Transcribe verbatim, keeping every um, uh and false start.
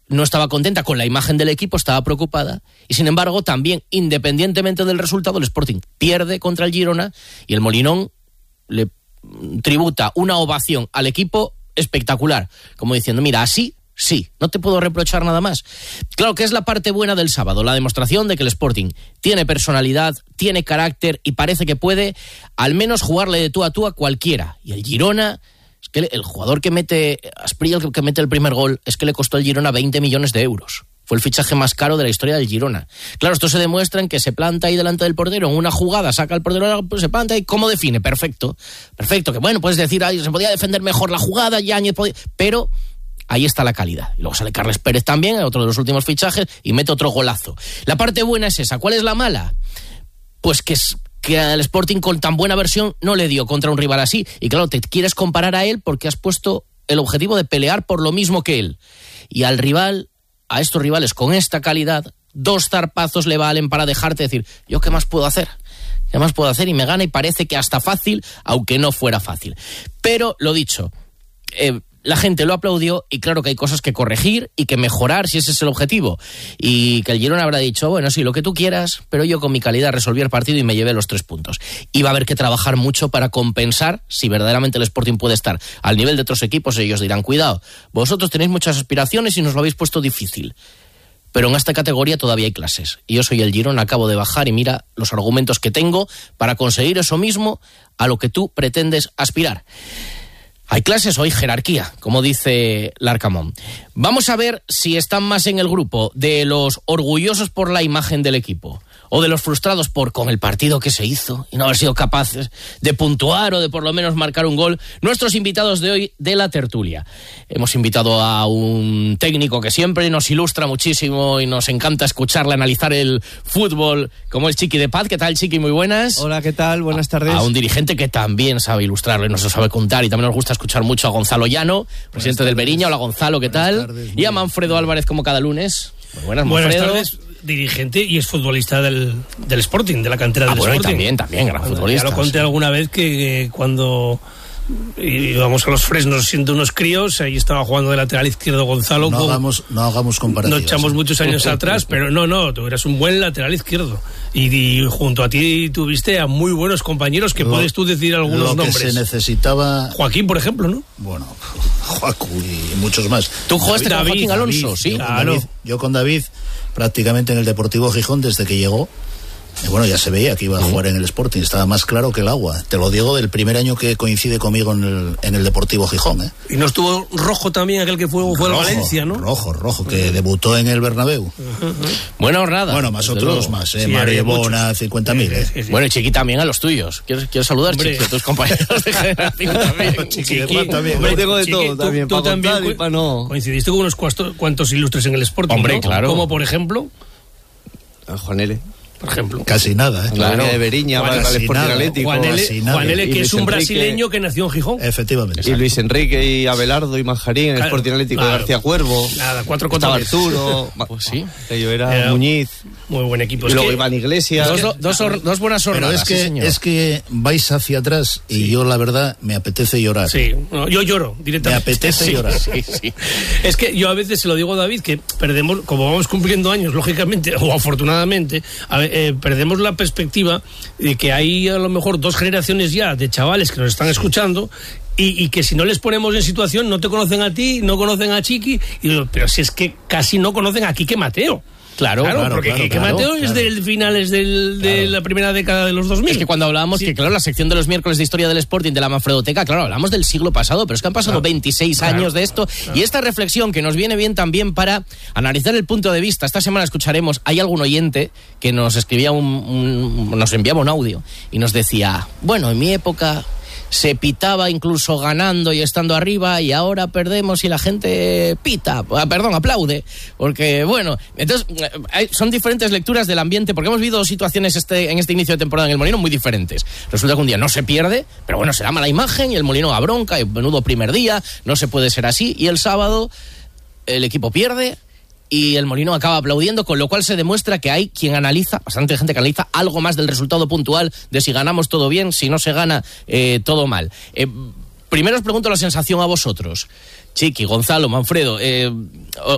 no estaba contenta con la imagen del equipo, estaba preocupada, y sin embargo también, independientemente del resultado, el Sporting pierde contra el Girona y el Molinón le tributa una ovación al equipo espectacular, como diciendo, mira, así sí, no te puedo reprochar nada más. Claro que es la parte buena del sábado, la demostración de que el Sporting tiene personalidad, tiene carácter y parece que puede al menos jugarle de tú a tú a cualquiera. Y el Girona, es que el jugador que mete, Asprilla, el que mete el primer gol, es que le costó al Girona veinte millones de euros. Fue el fichaje más caro de la historia del Girona. Claro, esto se demuestra en que se planta ahí delante del portero, en una jugada, saca el portero, pues se planta y ¿cómo define? Perfecto. Perfecto, que bueno, puedes decir, ay, se podía defender mejor la jugada, Yáñez podía... Pero ahí está la calidad. Y luego sale Carles Pérez también, otro de los últimos fichajes, y mete otro golazo. La parte buena es esa. ¿Cuál es la mala? Pues que es... que al Sporting con tan buena versión no le dio contra un rival así. Y claro, te quieres comparar a él porque has puesto el objetivo de pelear por lo mismo que él. Y al rival, a estos rivales con esta calidad, dos zarpazos le valen para dejarte decir, ¿yo qué más puedo hacer? ¿Qué más puedo hacer? Y me gana y parece que hasta fácil, aunque no fuera fácil. Pero, lo dicho, eh, la gente lo aplaudió y claro que hay cosas que corregir y que mejorar si ese es el objetivo. Y que el Girona habrá dicho, bueno, sí, lo que tú quieras, pero yo con mi calidad resolví el partido y me llevé los tres puntos. Y va a haber que trabajar mucho para compensar si verdaderamente el Sporting puede estar al nivel de otros equipos. Ellos dirán, cuidado, vosotros tenéis muchas aspiraciones y nos lo habéis puesto difícil. Pero en esta categoría todavía hay clases. Y yo soy el Girona, acabo de bajar y mira los argumentos que tengo para conseguir eso mismo a lo que tú pretendes aspirar. Hay clases o hay jerarquía, como dice Larcamón. Vamos a ver si están más en el grupo de los orgullosos por la imagen del equipo o de los frustrados por con el partido que se hizo y no haber sido capaces de puntuar o de por lo menos marcar un gol. Nuestros invitados de hoy de la tertulia. Hemos invitado a un técnico que siempre nos ilustra muchísimo y nos encanta escucharle analizar el fútbol, como el Chiqui de Paz. ¿Qué tal, Chiqui? Muy buenas. Hola, ¿qué tal? Buenas tardes. A un dirigente que también sabe ilustrarlo y nos lo sabe contar, y también nos gusta escuchar mucho a Gonzalo Llano, presidente del Beriña. Hola, Gonzalo, ¿qué tal? Tardes, y a Manfredo Álvarez, como cada lunes. Muy buenas, Buenas Manfredo. tardes. Dirigente y es futbolista del, del Sporting, de la cantera Ah, del bueno, y Sporting. también, también, gran futbolista. Ya lo conté sí. alguna vez que, que cuando íbamos a los Fresnos siendo unos críos, ahí estaba jugando de lateral izquierdo Gonzalo. No con, hagamos, no hagamos comparativas. Nos echamos muchos años atrás, pero no, no, tú eras un buen lateral izquierdo. Y, y junto a ti tuviste a muy buenos compañeros que lo, puedes tú decir algunos lo que nombres. Se necesitaba... Joaquín, por ejemplo, ¿no? Bueno, Joacu y muchos más. Tú jugaste con David, Joaquín Alonso, David, sí. Yo con, Claro. David, yo con David prácticamente en el Deportivo Gijón desde que llegó. Y bueno, ya se veía que iba a jugar en el Sporting, estaba más claro que el agua. Te lo digo del primer año que coincide conmigo en el, en el Deportivo Gijón, ¿eh? Y no estuvo Rojo también, aquel que fue, fue rojo, al Valencia, ¿no? Rojo, rojo, que debutó en el Bernabéu. Buena hornada. Bueno, más desde otros luego. más, ¿eh? Sí, Mario había Bona, muchos. cincuenta mil, ¿eh? Sí, sí. Bueno, y Chiqui también a los tuyos. ¿Quieres, quieres saludar, Hombre. Chiqui, a tus compañeros de generación también? Chiqui, Chiqui, de Paz también. hombre, Yo tengo de Chiqui, todo tú- también, tú para también contar y co- para no. Coincidiste con unos cuantos, cuantos ilustres en el Sporting, Hombre, ¿no? claro. Como por ejemplo, A Juan L. por ejemplo. Casi nada, ¿eh? Claro. De Beriña, Juan- para el casi Sporting nada. Atlético. Juan L, así nada. Juan L, Y que Luis es un Enrique. brasileño que nació en Gijón. Efectivamente. Y Luis Enrique y Abelardo y Manjarín en el Claro, Sporting Atlético claro. de García Cuervo. Nada, cuatro Estaba cotones. Arturo. Pues sí. Yo era Era- Muñiz. Muy buen equipo. Y Es luego que- Iván Iglesias. Dos, dos, hor- dos buenas Pero hornadas, es que, sí, señor. es que vais hacia atrás y yo la verdad me apetece llorar. Sí, no, yo lloro Me directamente. apetece Sí, llorar. Sí, sí. Es que yo a veces se lo digo a David, que perdemos, como vamos cumpliendo años, lógicamente, o afortunadamente, a ver, eh, perdemos la perspectiva de que hay a lo mejor dos generaciones ya de chavales que nos están escuchando y, y que si no les ponemos en situación no te conocen a ti, no conocen a Chiqui, y digo, pero si es que casi no conocen a Quique Mateo. Claro, Claro, claro, porque claro, Quique claro, Mateo es claro. del finales del, de Claro. la primera década de los dos mil. Es que cuando hablábamos Sí. que, claro, la sección de los miércoles de historia del Sporting de la Manfredoteca, claro, hablamos del siglo pasado, pero es que han pasado Claro. veintiséis Claro. años de esto. Claro. Y esta reflexión que nos viene bien también para analizar el punto de vista. Esta semana escucharemos, hay algún oyente que nos escribía un, un- nos enviaba un audio y nos decía, bueno, en mi época se pitaba incluso ganando y estando arriba, y ahora perdemos y la gente pita, ah, perdón, aplaude, porque bueno, entonces eh, hay- son diferentes lecturas del ambiente, porque hemos vivido situaciones este, en este inicio de temporada en el Molino muy diferentes. Resulta que un día no se pierde, pero bueno, será mala imagen y el Molino a bronca y menudo primer día, no se puede ser así, y el sábado el equipo pierde y el Molino acaba aplaudiendo, con lo cual se demuestra que hay quien analiza, bastante gente que analiza algo más del resultado puntual, de si ganamos todo bien, si no se gana eh, todo mal. Eh, primero os pregunto la sensación a vosotros. Chiqui, Gonzalo, Manfredo, eh,